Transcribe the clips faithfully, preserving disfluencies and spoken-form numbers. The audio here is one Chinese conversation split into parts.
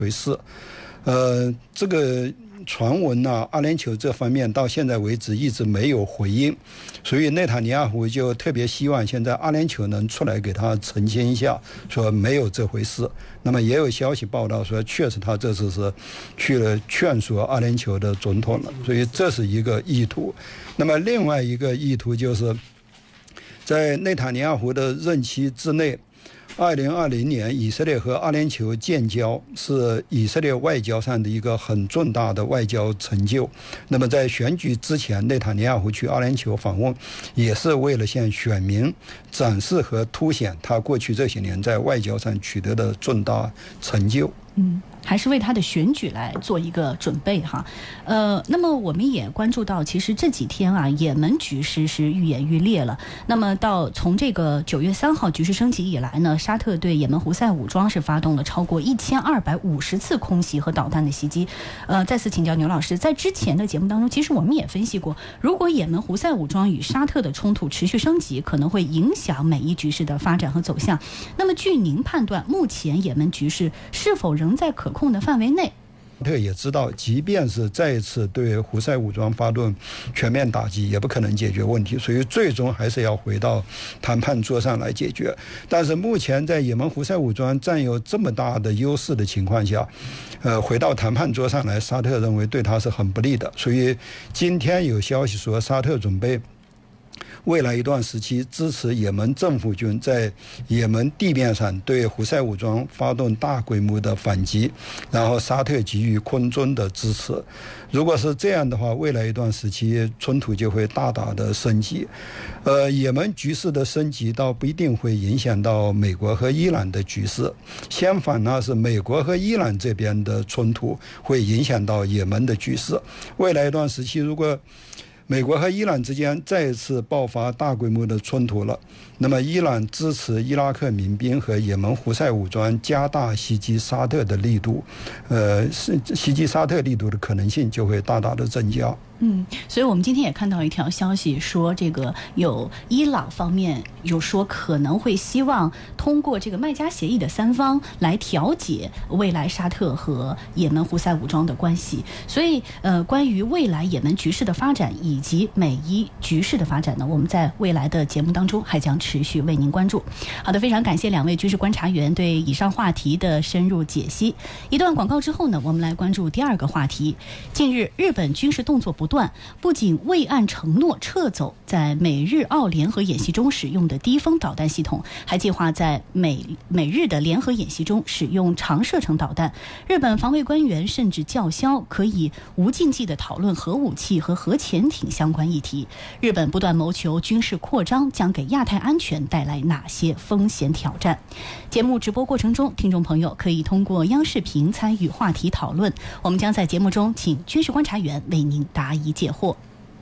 回事。呃，这个传闻啊，阿联酋这方面到现在为止一直没有回应，所以内塔尼亚胡就特别希望现在阿联酋能出来给他澄清一下，说没有这回事。那么也有消息报道说，确实他这次是去了劝说阿联酋的总统了，所以这是一个意图。那么另外一个意图就是，在内塔尼亚胡的任期之内，二零二零年以色列和阿联酋建交是以色列外交上的一个很重大的外交成就。那么在选举之前，内塔尼亚胡去阿联酋访问，也是为了向选民展示和凸显他过去这些年在外交上取得的重大成就。 嗯，还是为他的选举来做一个准备哈。呃，那么我们也关注到，其实这几天啊，也门局势是愈演愈烈了。那么到从这个九月三号局势升级以来呢，沙特对也门胡塞武装是发动了超过一千二百五十次空袭和导弹的袭击。呃，再次请教牛老师，在之前的节目当中，其实我们也分析过，如果也门胡塞武装与沙特的冲突持续升级，可能会影响美伊局势的发展和走向。那么据您判断，目前也门局势是否仍在可控的范围内？ 沙特也知道，即便是再一次对胡塞武装发动全面打击，也不可能解决问题，所以最终还是要回到谈判桌上来解决。但是目前在也门胡塞武装占有这么大的优势的情况下，呃，回到谈判桌上来，沙特认为对他是很不利的。所以今天有消息说，沙特准备未来一段时期支持也门政府军在也门地面上对胡塞武装发动大规模的反击，然后沙特给予空中的支持。如果是这样的话，未来一段时期冲突就会大大的升级。呃，也门局势的升级倒不一定会影响到美国和伊朗的局势，相反呢，是美国和伊朗这边的冲突会影响到也门的局势。未来一段时期，如果美国和伊朗之间再一次爆发大规模的冲突了，那么伊朗支持伊拉克民兵和也门胡塞武装加大袭击沙特的力度，呃，袭击沙特力度的可能性就会大大的增加。 嗯，所以我们今天也看到一条消息说，这个有伊朗方面有说可能会希望通过这个麦加协议的三方来调解未来沙特和也门胡塞武装的关系。所以呃，关于未来也门局势的发展以及美伊局势的发展呢，我们在未来的节目当中还将持续为您关注。好的，非常感谢两位军事观察员对以上话题的深入解析。一段广告之后呢，我们来关注第二个话题。近日日本军事动作不断，不仅未按承诺撤走在美日澳联合演习中使用的低风导弹系统，还计划在美美日的联合演习中使用长射程导弹。日本防卫官员甚至叫嚣可以无禁忌地讨论核武器和核潜艇相关议题。日本不断谋求军事扩张，将给亚太安全带来哪些风险挑战？节目直播过程中，听众朋友可以通过央视频参与话题讨论，我们将在节目中请军事观察员为您答疑解惑。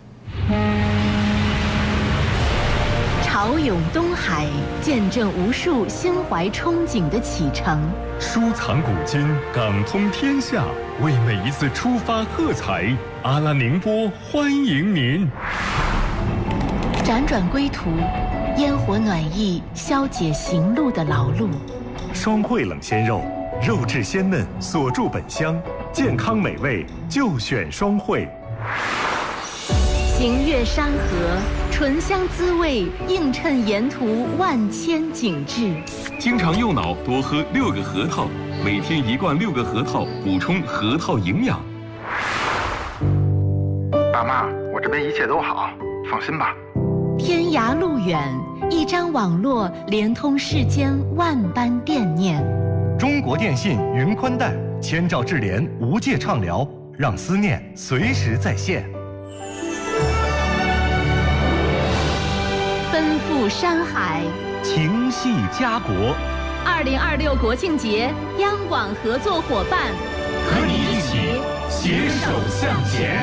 潮涌东海，见证无数心怀憧憬的启程。 收藏古今，港通天下，为每一次出发喝彩。阿拉宁波欢迎您。 辗转归途，烟火暖意消解行路的劳碌。 双汇冷鲜肉，肉质鲜嫩，锁住本乡，健康美味就选双汇。 行越山河，醇香滋味映衬沿途万千景致。 经常右脑多喝六个核桃，每天一罐六个核桃，补充核桃营养。 爸妈，我这边一切都好，放心吧。 天涯路远，一张网络连通世间万般惦念。 中国电信云宽带，千兆智联无界畅聊，让思念随时在线。 奔赴山海， 情系家国。 二零二六国庆节，央广合作伙伴， 和你一起携手向前。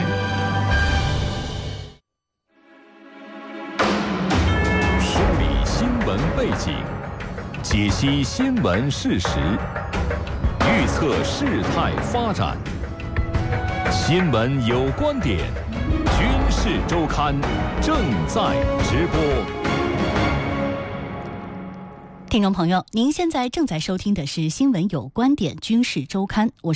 梳理新闻背景，解析新闻事实，预测事态发展。新闻有观点，军事周刊正在直播。 听众朋友，您现在正在收听的是《新闻有观点·军事周刊》，我是